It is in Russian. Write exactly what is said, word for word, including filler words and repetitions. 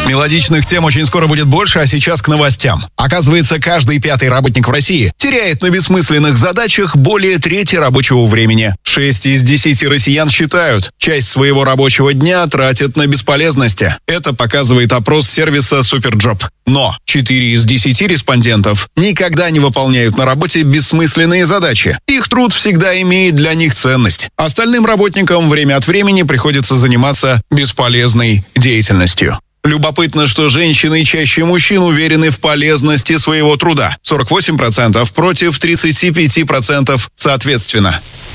Мелодичных тем очень скоро будет больше, а сейчас к новостям. Оказывается, каждый пятый работник в России теряет на бессмысленных задачах более трети рабочего времени. Шесть из десяти россиян считают, часть своего рабочего дня тратят на бесполезности. Это показывает опрос сервиса Суперджоп. Но четыре из десяти респондентов никогда не выполняют на работе бессмысленные задачи. Их труд всегда имеет для них ценность. Остальным работникам время от времени приходится заниматься бесполезной деятельностью. Любопытно, что женщины чаще мужчин уверены в полезности своего труда. сорок восемь процентов против тридцати пяти процентов соответственно.